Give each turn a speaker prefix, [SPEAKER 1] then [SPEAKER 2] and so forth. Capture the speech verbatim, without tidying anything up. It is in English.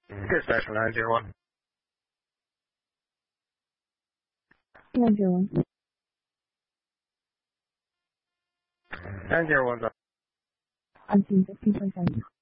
[SPEAKER 1] Dispatch from nine zero one.
[SPEAKER 2] nine zero one.
[SPEAKER 1] nine zero one's up.
[SPEAKER 2] I'm seeing fifteen twenty-seven.